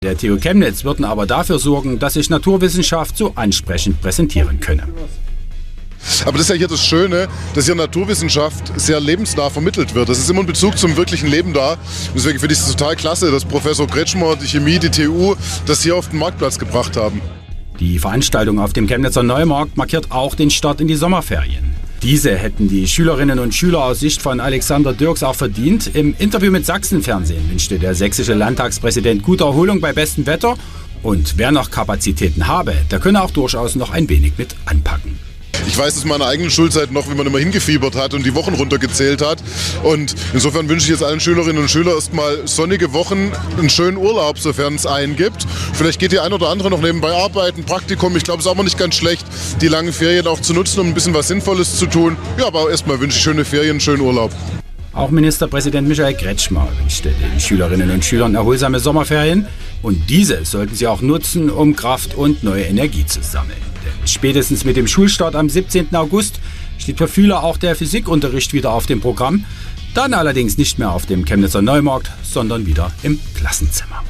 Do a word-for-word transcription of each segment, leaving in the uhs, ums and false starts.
Der T U Chemnitz würden aber dafür sorgen, dass sich Naturwissenschaft so ansprechend präsentieren könne. Aber das ist ja hier das Schöne, dass hier Naturwissenschaft sehr lebensnah vermittelt wird. Das ist immer ein Bezug zum wirklichen Leben da. Und deswegen finde ich es total klasse, dass Professor Kretschmer, die Chemie, die T U das hier auf den Marktplatz gebracht haben. Die Veranstaltung auf dem Chemnitzer Neumarkt markiert auch den Start in die Sommerferien. Diese hätten die Schülerinnen und Schüler aus Sicht von Alexander Dirks auch verdient. Im Interview mit Sachsenfernsehen wünschte der sächsische Landtagspräsident gute Erholung bei bestem Wetter. Und wer noch Kapazitäten habe, der könne auch durchaus noch ein wenig mit anpacken. Ich weiß aus meiner eigenen Schulzeit noch, wie man immer hingefiebert hat und die Wochen runtergezählt hat. Und insofern wünsche ich jetzt allen Schülerinnen und Schülern erstmal sonnige Wochen, einen schönen Urlaub, sofern es einen gibt. Vielleicht geht die ein oder andere noch nebenbei arbeiten, Praktikum. Ich glaube, es ist auch mal nicht ganz schlecht, die langen Ferien auch zu nutzen, um ein bisschen was Sinnvolles zu tun. Ja, aber erstmal wünsche ich schöne Ferien, schönen Urlaub. Auch Ministerpräsident Michael Kretschmer wünschte den Schülerinnen und Schülern erholsame Sommerferien. Und diese sollten sie auch nutzen, um Kraft und neue Energie zu sammeln. Denn spätestens mit dem Schulstart am siebzehnten August steht für viele auch der Physikunterricht wieder auf dem Programm. Dann allerdings nicht mehr auf dem Chemnitzer Neumarkt, sondern wieder im Klassenzimmer.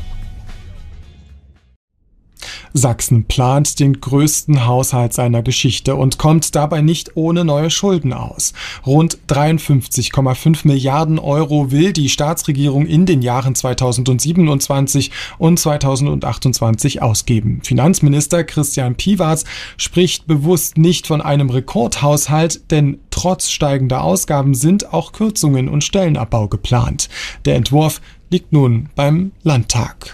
Sachsen plant den größten Haushalt seiner Geschichte und kommt dabei nicht ohne neue Schulden aus. Rund dreiundfünfzig Komma fünf Milliarden Euro will die Staatsregierung in den Jahren zweitausendsiebenundzwanzig und zweitausendachtundzwanzig ausgeben. Finanzminister Christian Piwarz spricht bewusst nicht von einem Rekordhaushalt, denn trotz steigender Ausgaben sind auch Kürzungen und Stellenabbau geplant. Der Entwurf liegt nun beim Landtag.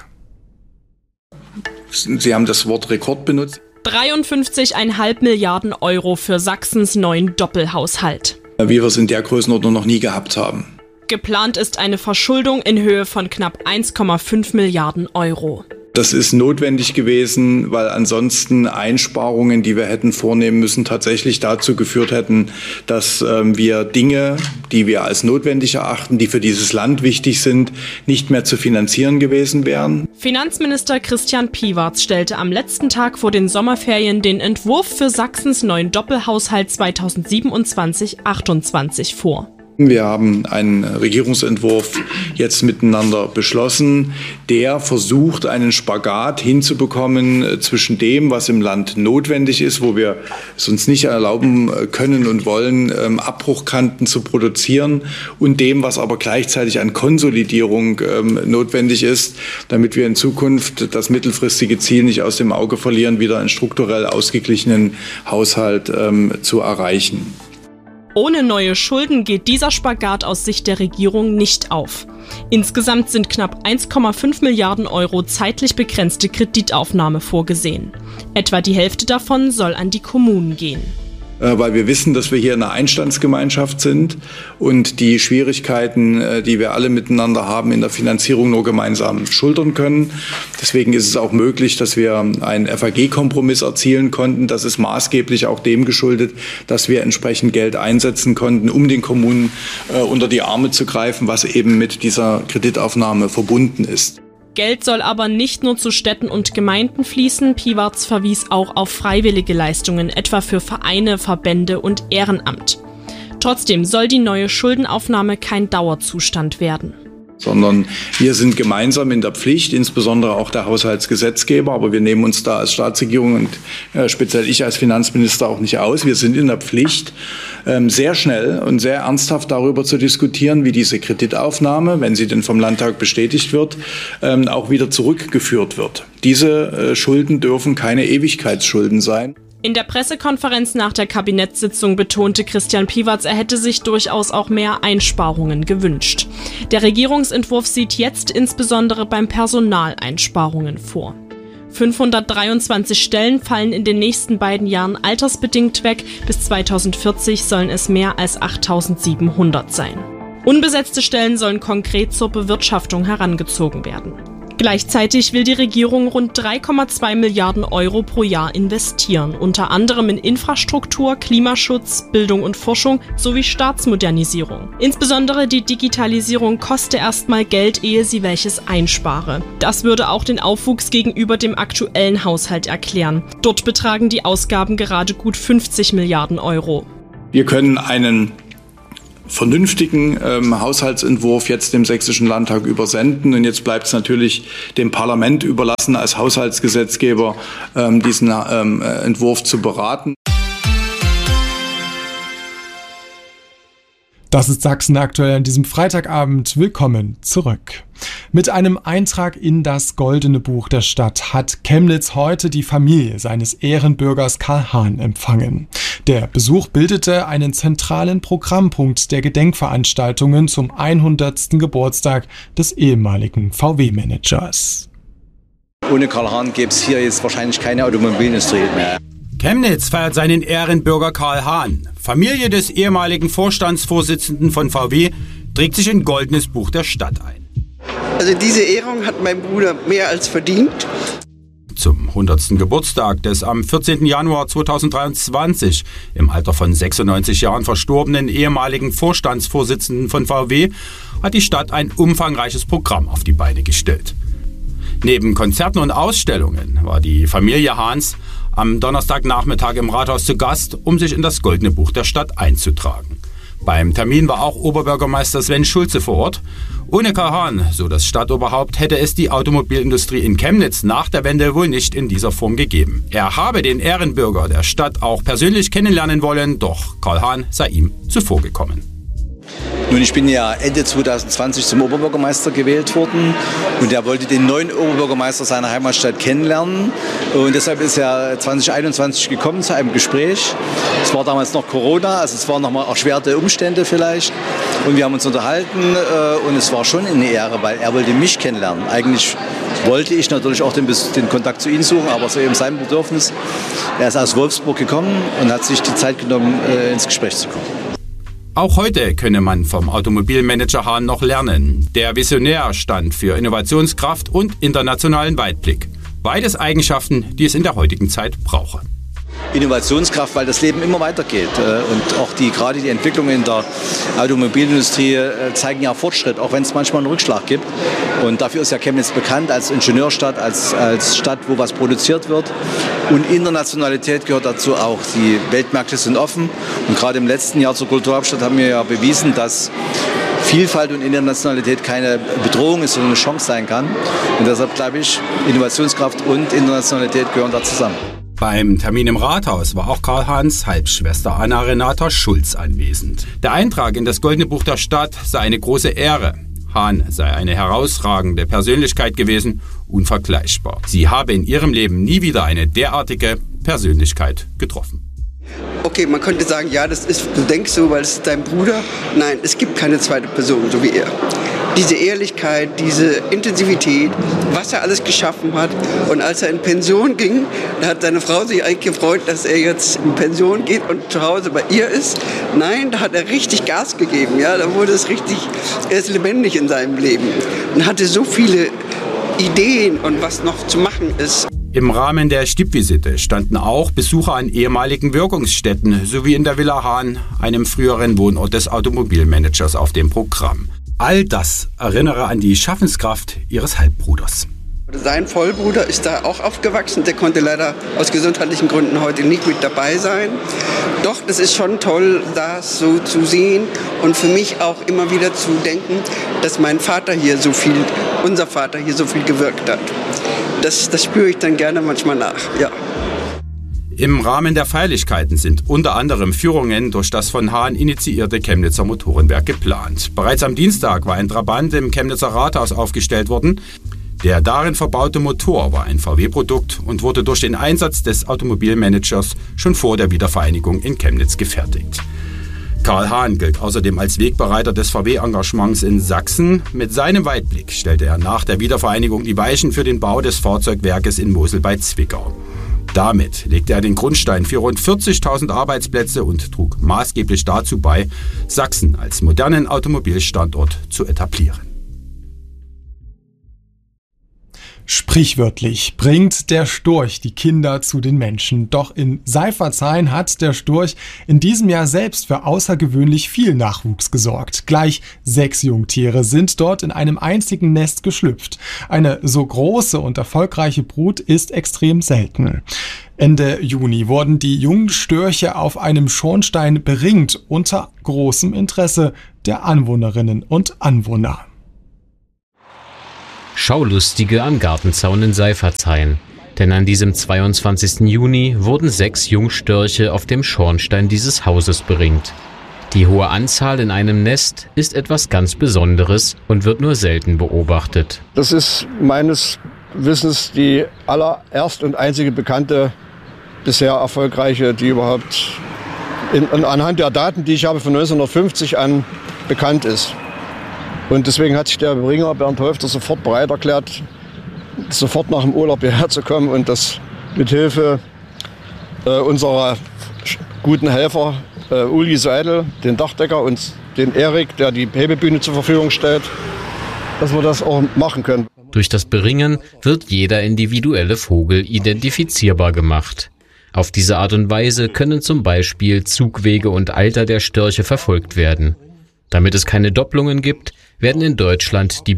Sie haben das Wort Rekord benutzt. dreiundfünfzig Komma fünf Milliarden Euro für Sachsens neuen Doppelhaushalt. Wie wir es in der Größenordnung noch nie gehabt haben. Geplant ist eine Verschuldung in Höhe von knapp eins Komma fünf Milliarden Euro. Das ist notwendig gewesen, weil ansonsten Einsparungen, die wir hätten vornehmen müssen, tatsächlich dazu geführt hätten, dass ähm, wir Dinge, die wir als notwendig erachten, die für dieses Land wichtig sind, nicht mehr zu finanzieren gewesen wären. Finanzminister Christian Piwarz stellte am letzten Tag vor den Sommerferien den Entwurf für Sachsens neuen Doppelhaushalt zweitausendsiebenundzwanzig achtundzwanzig vor. Wir haben einen Regierungsentwurf jetzt miteinander beschlossen, der versucht, einen Spagat hinzubekommen zwischen dem, was im Land notwendig ist, wo wir es uns nicht erlauben können und wollen, Abbruchkanten zu produzieren, und dem, was aber gleichzeitig an Konsolidierung notwendig ist, damit wir in Zukunft das mittelfristige Ziel nicht aus dem Auge verlieren, wieder einen strukturell ausgeglichenen Haushalt zu erreichen. Ohne neue Schulden geht dieser Spagat aus Sicht der Regierung nicht auf. Insgesamt sind knapp eins Komma fünf Milliarden Euro zeitlich begrenzte Kreditaufnahme vorgesehen. Etwa die Hälfte davon soll an die Kommunen gehen. Weil wir wissen, dass wir hier eine Einstandsgemeinschaft sind und die Schwierigkeiten, die wir alle miteinander haben, in der Finanzierung nur gemeinsam schultern können. Deswegen ist es auch möglich, dass wir einen F A G-Kompromiss erzielen konnten. Das ist maßgeblich auch dem geschuldet, dass wir entsprechend Geld einsetzen konnten, um den Kommunen äh, unter die Arme zu greifen, was eben mit dieser Kreditaufnahme verbunden ist. Geld soll aber nicht nur zu Städten und Gemeinden fließen. Piwarz verwies auch auf freiwillige Leistungen, etwa für Vereine, Verbände und Ehrenamt. Trotzdem soll die neue Schuldenaufnahme kein Dauerzustand werden. Sondern wir sind gemeinsam in der Pflicht, insbesondere auch der Haushaltsgesetzgeber, aber wir nehmen uns da als Staatsregierung und äh, speziell ich als Finanzminister auch nicht aus. Wir sind in der Pflicht, ähm, sehr schnell und sehr ernsthaft darüber zu diskutieren, wie diese Kreditaufnahme, wenn sie denn vom Landtag bestätigt wird, ähm, auch wieder zurückgeführt wird. Diese äh, Schulden dürfen keine Ewigkeitsschulden sein. In der Pressekonferenz nach der Kabinettssitzung betonte Christian Piwarz, er hätte sich durchaus auch mehr Einsparungen gewünscht. Der Regierungsentwurf sieht jetzt insbesondere beim Personal Einsparungen vor. fünfhundertdreiundzwanzig Stellen fallen in den nächsten beiden Jahren altersbedingt weg. Bis zweitausendvierzig sollen es mehr als achttausendsiebenhundert sein. Unbesetzte Stellen sollen konkret zur Bewirtschaftung herangezogen werden. Gleichzeitig will die Regierung rund drei Komma zwei Milliarden Euro pro Jahr investieren, unter anderem in Infrastruktur, Klimaschutz, Bildung und Forschung sowie Staatsmodernisierung. Insbesondere die Digitalisierung koste erstmal Geld, ehe sie welches einspare. Das würde auch den Aufwuchs gegenüber dem aktuellen Haushalt erklären. Dort betragen die Ausgaben gerade gut fünfzig Milliarden Euro. Wir können einen vernünftigen ähm, Haushaltsentwurf jetzt dem Sächsischen Landtag übersenden. Und jetzt bleibt es natürlich dem Parlament überlassen, als Haushaltsgesetzgeber ähm, diesen ähm, Entwurf zu beraten. Das ist Sachsen aktuell an diesem Freitagabend. Willkommen zurück. Mit einem Eintrag in das Goldene Buch der Stadt hat Chemnitz heute die Familie seines Ehrenbürgers Karl Hahn empfangen. Der Besuch bildete einen zentralen Programmpunkt der Gedenkveranstaltungen zum hundertsten Geburtstag des ehemaligen V W-Managers. Ohne Karl Hahn gäbe es hier jetzt wahrscheinlich keine Automobilindustrie mehr. Chemnitz feiert seinen Ehrenbürger Karl Hahn. Familie des ehemaligen Vorstandsvorsitzenden von V W trägt sich in Goldenes Buch der Stadt ein. Also diese Ehrung hat mein Bruder mehr als verdient. Zum hundertsten Geburtstag des am vierzehnten Januar zweitausenddreiundzwanzig im Alter von sechsundneunzig Jahren verstorbenen ehemaligen Vorstandsvorsitzenden von V W hat die Stadt ein umfangreiches Programm auf die Beine gestellt. Neben Konzerten und Ausstellungen war die Familie Hahns am Donnerstagnachmittag im Rathaus zu Gast, um sich in das Goldene Buch der Stadt einzutragen. Beim Termin war auch Oberbürgermeister Sven Schulze vor Ort. Ohne Karl Hahn, so das Stadtoberhaupt, hätte es die Automobilindustrie in Chemnitz nach der Wende wohl nicht in dieser Form gegeben. Er habe den Ehrenbürger der Stadt auch persönlich kennenlernen wollen, doch Karl Hahn sei ihm zuvorgekommen. Nun, ich bin ja Ende zweitausendzwanzig zum Oberbürgermeister gewählt worden und er wollte den neuen Oberbürgermeister seiner Heimatstadt kennenlernen und deshalb ist er zweitausendeinundzwanzig gekommen zu einem Gespräch. Es war damals noch Corona, also es waren nochmal erschwerte Umstände vielleicht und wir haben uns unterhalten und es war schon eine Ehre, weil er wollte mich kennenlernen. Eigentlich wollte ich natürlich auch den, den Kontakt zu ihm suchen, aber so eben sein Bedürfnis. Er ist aus Wolfsburg gekommen und hat sich die Zeit genommen, ins Gespräch zu kommen. Auch heute könne man vom Automobilmanager Hahn noch lernen. Der Visionär stand für Innovationskraft und internationalen Weitblick. Beides Eigenschaften, die es in der heutigen Zeit brauche. Innovationskraft, weil das Leben immer weitergeht. Und auch die, gerade die Entwicklungen in der Automobilindustrie zeigen ja Fortschritt, auch wenn es manchmal einen Rückschlag gibt. Und dafür ist ja Chemnitz bekannt als Ingenieurstadt, als, als Stadt, wo was produziert wird. Und Internationalität gehört dazu auch. Die Weltmärkte sind offen. Und gerade im letzten Jahr zur Kulturhauptstadt haben wir ja bewiesen, dass Vielfalt und Internationalität keine Bedrohung ist, sondern eine Chance sein kann. Und deshalb glaube ich, Innovationskraft und Internationalität gehören da zusammen. Beim Termin im Rathaus war auch Karl Hahns Halbschwester Anna-Renata Schulz anwesend. Der Eintrag in das Goldene Buch der Stadt sei eine große Ehre. Hahn sei eine herausragende Persönlichkeit gewesen, unvergleichbar. Sie habe in ihrem Leben nie wieder eine derartige Persönlichkeit getroffen. Okay, man könnte sagen, ja, das ist, du denkst so, weil es ist dein Bruder. Nein, es gibt keine zweite Person, so wie er. Diese Ehrlichkeit, diese Intensivität, was er alles geschaffen hat. Und als er in Pension ging, da hat seine Frau sich eigentlich gefreut, dass er jetzt in Pension geht und zu Hause bei ihr ist. Nein, da hat er richtig Gas gegeben. Ja, da wurde es richtig, er ist lebendig in seinem Leben und hatte so viele Ideen und was noch zu machen ist. Im Rahmen der Stippvisite standen auch Besucher an ehemaligen Wirkungsstätten sowie in der Villa Hahn, einem früheren Wohnort des Automobilmanagers, auf dem Programm. All das erinnere an die Schaffenskraft ihres Halbbruders. Sein Vollbruder ist da auch aufgewachsen, der konnte leider aus gesundheitlichen Gründen heute nicht mit dabei sein. Doch, das ist schon toll, das so zu sehen und für mich auch immer wieder zu denken, dass mein Vater hier so viel, unser Vater hier so viel gewirkt hat. Das, das spüre ich dann gerne manchmal nach, ja. Im Rahmen der Feierlichkeiten sind unter anderem Führungen durch das von Hahn initiierte Chemnitzer Motorenwerk geplant. Bereits am Dienstag war ein Trabant im Chemnitzer Rathaus aufgestellt worden. Der darin verbaute Motor war ein V W-Produkt und wurde durch den Einsatz des Automobilmanagers schon vor der Wiedervereinigung in Chemnitz gefertigt. Karl Hahn gilt außerdem als Wegbereiter des V W-Engagements in Sachsen. Mit seinem Weitblick stellte er nach der Wiedervereinigung die Weichen für den Bau des Fahrzeugwerkes in Mosel bei Zwickau. Damit legte er den Grundstein für rund vierzigtausend Arbeitsplätze und trug maßgeblich dazu bei, Sachsen als modernen Automobilstandort zu etablieren. Sprichwörtlich bringt der Storch die Kinder zu den Menschen. Doch in Seifertshain hat der Storch in diesem Jahr selbst für außergewöhnlich viel Nachwuchs gesorgt. Gleich sechs Jungtiere sind dort in einem einzigen Nest geschlüpft. Eine so große und erfolgreiche Brut ist extrem selten. Ende Juni wurden die jungen Störche auf einem Schornstein beringt, unter großem Interesse der Anwohnerinnen und Anwohner. Schaulustige am Gartenzaun in Seifertshain. Denn an diesem zweiundzwanzigsten Juni wurden sechs Jungstörche auf dem Schornstein dieses Hauses beringt. Die hohe Anzahl in einem Nest ist etwas ganz Besonderes und wird nur selten beobachtet. Das ist meines Wissens die allererst und einzige bekannte, bisher erfolgreiche, die überhaupt in, anhand der Daten, die ich habe, von neunzehnhundertfünfzig an bekannt ist. Und deswegen hat sich der Beringer Bernd Häufter sofort bereit erklärt, sofort nach dem Urlaub hierher zu kommen und das mit Hilfe äh, unserer guten Helfer, äh, Uli Seidel, den Dachdecker, und den Erik, der die Hebebühne zur Verfügung stellt, dass wir das auch machen können. Durch das Beringen wird jeder individuelle Vogel identifizierbar gemacht. Auf diese Art und Weise können zum Beispiel Zugwege und Alter der Störche verfolgt werden. Damit es keine Doppelungen gibt, werden in Deutschland die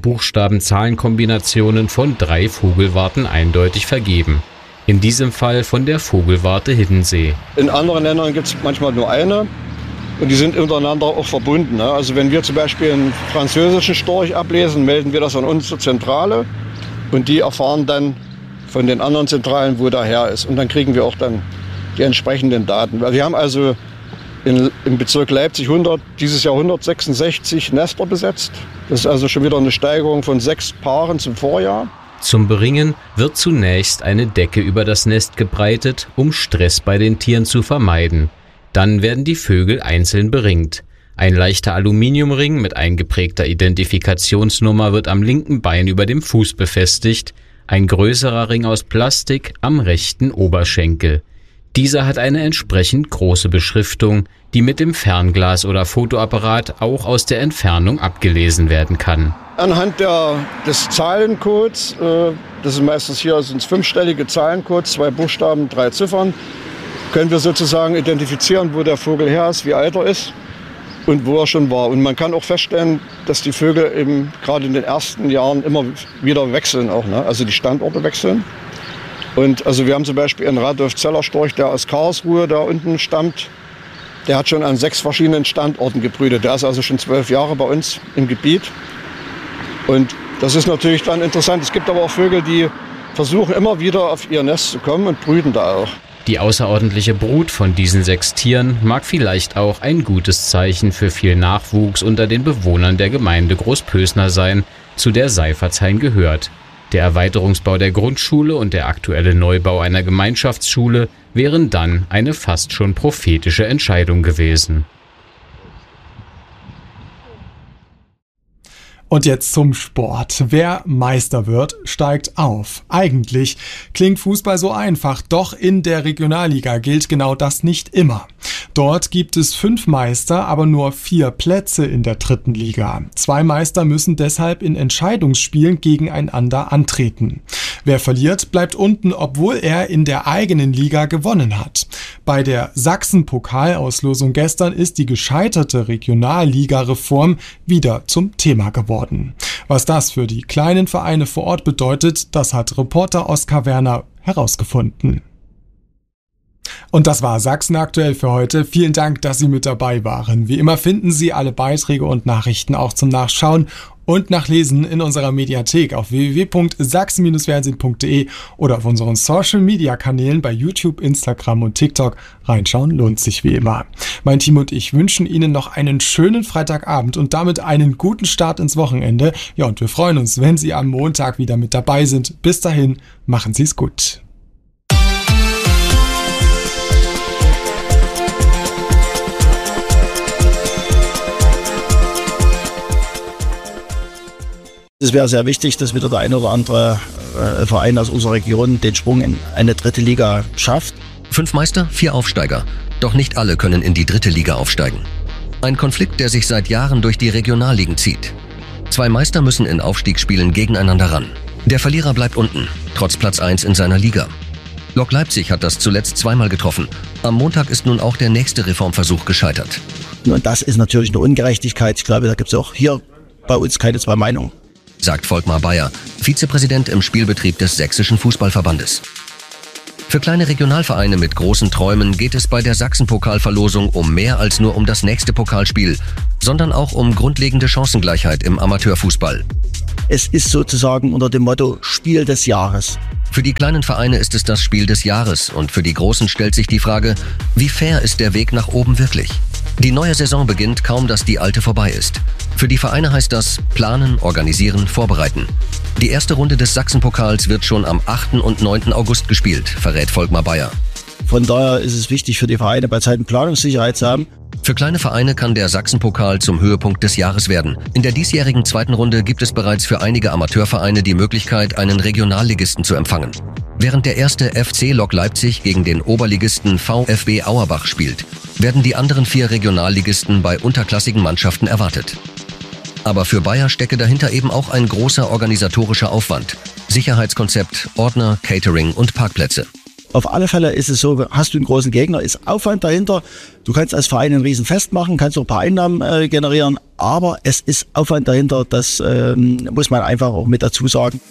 Buchstaben-Zahlen-Kombinationen von drei Vogelwarten eindeutig vergeben. In diesem Fall von der Vogelwarte Hiddensee. In anderen Ländern gibt es manchmal nur eine und die sind untereinander auch verbunden. Also wenn wir zum Beispiel einen französischen Storch ablesen, melden wir das an unsere Zentrale und die erfahren dann von den anderen Zentralen, wo der her ist. Und dann kriegen wir auch dann die entsprechenden Daten. Wir haben also In, im Bezirk Leipzig hundert, dieses Jahr hundertsechsundsechzig Nester besetzt. Das ist also schon wieder eine Steigerung von sechs Paaren zum Vorjahr. Zum Beringen wird zunächst eine Decke über das Nest gebreitet, um Stress bei den Tieren zu vermeiden. Dann werden die Vögel einzeln beringt. Ein leichter Aluminiumring mit eingeprägter Identifikationsnummer wird am linken Bein über dem Fuß befestigt, ein größerer Ring aus Plastik am rechten Oberschenkel. Dieser hat eine entsprechend große Beschriftung, die mit dem Fernglas oder Fotoapparat auch aus der Entfernung abgelesen werden kann. Anhand der, des Zahlencodes, äh, das sind meistens hier sind fünfstellige Zahlencodes, zwei Buchstaben, drei Ziffern, können wir sozusagen identifizieren, wo der Vogel her ist, wie alt er ist und wo er schon war. Und man kann auch feststellen, dass die Vögel eben gerade in den ersten Jahren immer wieder wechseln, auch, ne? Also die Standorte wechseln. Und also wir haben zum Beispiel einen Radolf-Zeller-Storch, der aus Karlsruhe da unten stammt. Der hat schon an sechs verschiedenen Standorten gebrütet. Der ist also schon zwölf Jahre bei uns im Gebiet. Und das ist natürlich dann interessant. Es gibt aber auch Vögel, die versuchen immer wieder auf ihr Nest zu kommen und brüten da auch. Die außerordentliche Brut von diesen sechs Tieren mag vielleicht auch ein gutes Zeichen für viel Nachwuchs unter den Bewohnern der Gemeinde Großpösner sein, zu der Seifertshain gehört. Der Erweiterungsbau der Grundschule und der aktuelle Neubau einer Gemeinschaftsschule wären dann eine fast schon prophetische Entscheidung gewesen. Und jetzt zum Sport. Wer Meister wird, steigt auf. Eigentlich klingt Fußball so einfach, doch in der Regionalliga gilt genau das nicht immer. Dort gibt es fünf Meister, aber nur vier Plätze in der dritten Liga. Zwei Meister müssen deshalb in Entscheidungsspielen gegeneinander antreten. Wer verliert, bleibt unten, obwohl er in der eigenen Liga gewonnen hat. Bei der Sachsen-Pokalauslosung gestern ist die gescheiterte Regionalliga-Reform wieder zum Thema geworden. Was das für die kleinen Vereine vor Ort bedeutet, das hat Reporter Oskar Werner herausgefunden. Und das war Sachsen aktuell für heute. Vielen Dank, dass Sie mit dabei waren. Wie immer finden Sie alle Beiträge und Nachrichten auch zum Nachschauen und Nachlesen in unserer Mediathek auf w w w punkt sachsen Bindestrich fernsehen punkt de oder auf unseren Social-Media-Kanälen bei YouTube, Instagram und TikTok. Reinschauen lohnt sich wie immer. Mein Team und ich wünschen Ihnen noch einen schönen Freitagabend und damit einen guten Start ins Wochenende. Ja, und wir freuen uns, wenn Sie am Montag wieder mit dabei sind. Bis dahin, machen Sie es gut. Es wäre sehr wichtig, dass wieder der eine oder andere äh, Verein aus unserer Region den Sprung in eine dritte Liga schafft. Fünf Meister, vier Aufsteiger. Doch nicht alle können in die dritte Liga aufsteigen. Ein Konflikt, der sich seit Jahren durch die Regionalligen zieht. Zwei Meister müssen in Aufstiegsspielen gegeneinander ran. Der Verlierer bleibt unten, trotz Platz eins in seiner Liga. Lok Leipzig hat das zuletzt zweimal getroffen. Am Montag ist nun auch der nächste Reformversuch gescheitert. Und das ist natürlich eine Ungerechtigkeit. Ich glaube, da gibt es auch hier bei uns keine zwei Meinungen. Sagt Volkmar Bayer, Vizepräsident im Spielbetrieb des Sächsischen Fußballverbandes. Für kleine Regionalvereine mit großen Träumen geht es bei der Sachsenpokalverlosung um mehr als nur um das nächste Pokalspiel, sondern auch um grundlegende Chancengleichheit im Amateurfußball. Es ist sozusagen unter dem Motto Spiel des Jahres. Für die kleinen Vereine ist es das Spiel des Jahres und für die Großen stellt sich die Frage, wie fair ist der Weg nach oben wirklich? Die neue Saison beginnt kaum, dass die alte vorbei ist. Für die Vereine heißt das planen, organisieren, vorbereiten. Die erste Runde des Sachsenpokals wird schon am achten und neunten August gespielt, verrät Volkmar Bayer. Von daher ist es wichtig für die Vereine, bei Zeiten Planungssicherheit zu haben. Für kleine Vereine kann der Sachsenpokal zum Höhepunkt des Jahres werden. In der diesjährigen zweiten Runde gibt es bereits für einige Amateurvereine die Möglichkeit, einen Regionalligisten zu empfangen. Während der erste F C Lok Leipzig gegen den Oberligisten VfB Auerbach spielt, werden die anderen vier Regionalligisten bei unterklassigen Mannschaften erwartet. Aber für Bayer stecke dahinter eben auch ein großer organisatorischer Aufwand. Sicherheitskonzept, Ordner, Catering und Parkplätze. Auf alle Fälle ist es so, hast du einen großen Gegner, ist Aufwand dahinter. Du kannst als Verein ein Riesenfest machen, kannst auch ein paar Einnahmen äh, generieren, aber es ist Aufwand dahinter, das ähm, muss man einfach auch mit dazu sagen.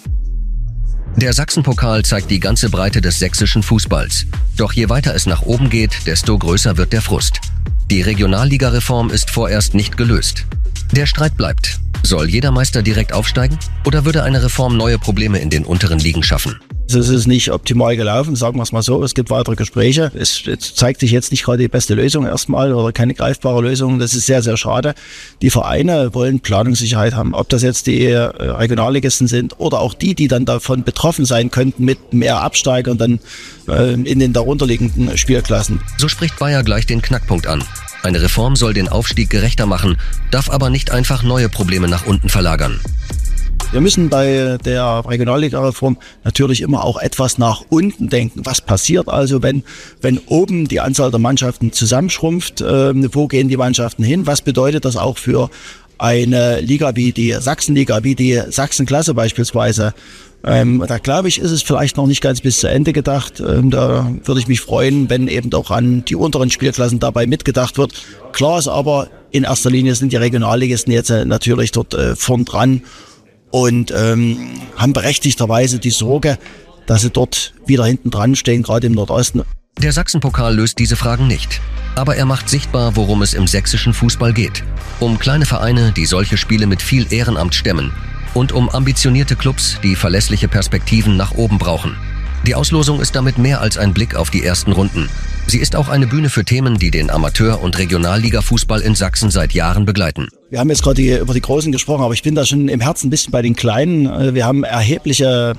Der Sachsenpokal zeigt die ganze Breite des sächsischen Fußballs. Doch je weiter es nach oben geht, desto größer wird der Frust. Die Regionalligareform ist vorerst nicht gelöst. Der Streit bleibt. Soll jeder Meister direkt aufsteigen? Oder würde eine Reform neue Probleme in den unteren Ligen schaffen? Es ist nicht optimal gelaufen, sagen wir es mal so. Es gibt weitere Gespräche. Es, es zeigt sich jetzt nicht gerade die beste Lösung erstmal oder keine greifbare Lösung. Das ist sehr, sehr schade. Die Vereine wollen Planungssicherheit haben. Ob das jetzt die Regionalligisten sind oder auch die, die dann davon betroffen sein könnten mit mehr Absteigern dann äh, in den darunterliegenden Spielklassen. So spricht Bayer gleich den Knackpunkt an. Eine Reform soll den Aufstieg gerechter machen, darf aber nicht einfach neue Probleme nach unten verlagern. Wir müssen bei der Regionalliga-Reform natürlich immer auch etwas nach unten denken. Was passiert also, wenn, wenn oben die Anzahl der Mannschaften zusammenschrumpft? Äh, wo gehen die Mannschaften hin? Was bedeutet das auch für eine Liga wie die Sachsenliga, wie die Sachsenklasse beispielsweise? Ähm, da glaube ich, ist es vielleicht noch nicht ganz bis zu Ende gedacht. Ähm, da würde ich mich freuen, wenn eben auch an die unteren Spielklassen dabei mitgedacht wird. Klar ist aber, in erster Linie sind die Regionalligisten jetzt äh, natürlich dort äh, vorn dran und ähm, haben berechtigterweise die Sorge, dass sie dort wieder hinten dran stehen, gerade im Nordosten. Der Sachsenpokal löst diese Fragen nicht. Aber er macht sichtbar, worum es im sächsischen Fußball geht. Um kleine Vereine, die solche Spiele mit viel Ehrenamt stemmen. Und um ambitionierte Clubs, die verlässliche Perspektiven nach oben brauchen. Die Auslosung ist damit mehr als ein Blick auf die ersten Runden. Sie ist auch eine Bühne für Themen, die den Amateur- und Regionalliga-Fußball in Sachsen seit Jahren begleiten. Wir haben jetzt gerade die, über die Großen gesprochen, aber ich bin da schon im Herzen ein bisschen bei den Kleinen. Wir haben erhebliche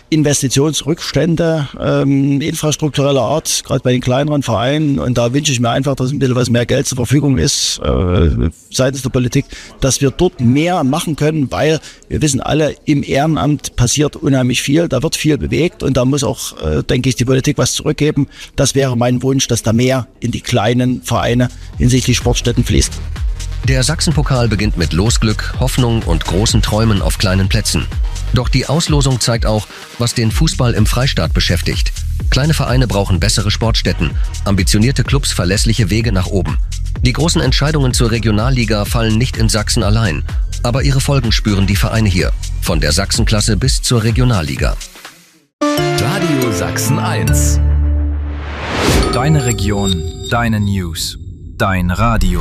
Investitionsrückstände, ähm, infrastruktureller Art, gerade bei den kleineren Vereinen. Und da wünsche ich mir einfach, dass ein bisschen was mehr Geld zur Verfügung ist, äh, seitens der Politik, dass wir dort mehr machen können, weil wir wissen alle, im Ehrenamt passiert unheimlich viel, da wird viel bewegt und da muss auch, äh, denke ich, die Politik was zurückgeben. Das wäre mein Wunsch, dass da mehr in die kleinen Vereine hinsichtlich Sportstätten fließt. Der Sachsenpokal beginnt mit Losglück, Hoffnung und großen Träumen auf kleinen Plätzen. Doch die Auslosung zeigt auch, was den Fußball im Freistaat beschäftigt. Kleine Vereine brauchen bessere Sportstätten, ambitionierte Clubs verlässliche Wege nach oben. Die großen Entscheidungen zur Regionalliga fallen nicht in Sachsen allein, aber ihre Folgen spüren die Vereine hier, von der Sachsenklasse bis zur Regionalliga. Radio Sachsen eins. Deine Region, deine News, dein Radio.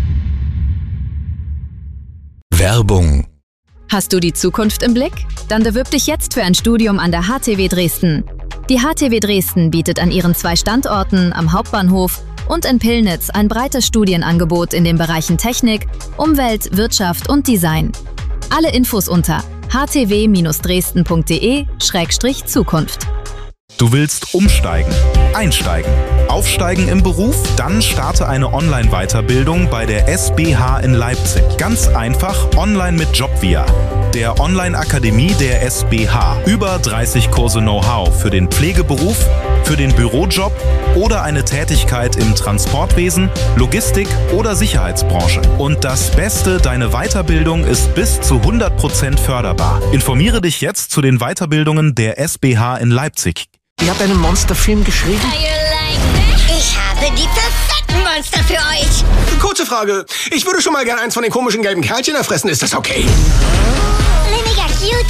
Werbung. Hast du die Zukunft im Blick? Dann bewirb dich jetzt für ein Studium an der H T W Dresden. Die H T W Dresden bietet an ihren zwei Standorten am Hauptbahnhof und in Pillnitz ein breites Studienangebot in den Bereichen Technik, Umwelt, Wirtschaft und Design. Alle Infos unter h t w Bindestrich dresden punkt d e Schrägstrich Zukunft. Du willst umsteigen, einsteigen, aufsteigen im Beruf? Dann starte eine Online-Weiterbildung bei der S B H in Leipzig. Ganz einfach online mit Jobvia, der Online-Akademie der S B H. Über dreißig Kurse Know-how für den Pflegeberuf, für den Bürojob oder eine Tätigkeit im Transportwesen, Logistik oder Sicherheitsbranche. Und das Beste, deine Weiterbildung ist bis zu hundert Prozent förderbar. Informiere dich jetzt zu den Weiterbildungen der S B H in Leipzig. Ihr habt einen Monsterfilm geschrieben? Ich habe die perfekten Monster für euch. Kurze Frage. Ich würde schon mal gern eins von den komischen gelben Kerlchen erfressen. Ist das okay? Weniger cuter.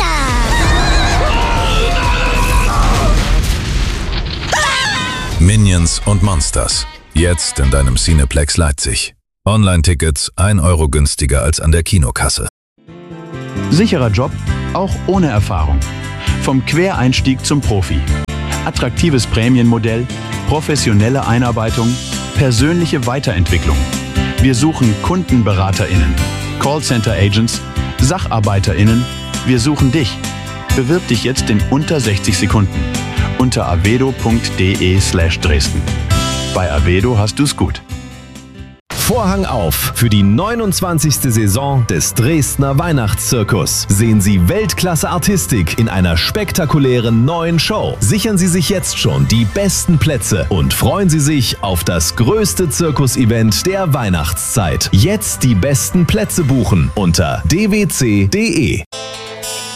Minions und Monsters. Jetzt in deinem Cineplex Leipzig. Online-Tickets ein Euro günstiger als an der Kinokasse. Sicherer Job, auch ohne Erfahrung. Vom Quereinstieg zum Profi. Attraktives Prämienmodell, professionelle Einarbeitung, persönliche Weiterentwicklung. Wir suchen KundenberaterInnen, Callcenter-Agents, SacharbeiterInnen. Wir suchen dich. Bewirb dich jetzt in unter sechzig Sekunden unter avedo punkt de slash Dresden. Bei Avedo hast du's gut. Vorhang auf für die neunundzwanzigste Saison des Dresdner Weihnachtszirkus. Sehen Sie Weltklasse-Artistik in einer spektakulären neuen Show. Sichern Sie sich jetzt schon die besten Plätze und freuen Sie sich auf das größte Zirkus-Event der Weihnachtszeit. Jetzt die besten Plätze buchen unter d w c punkt de.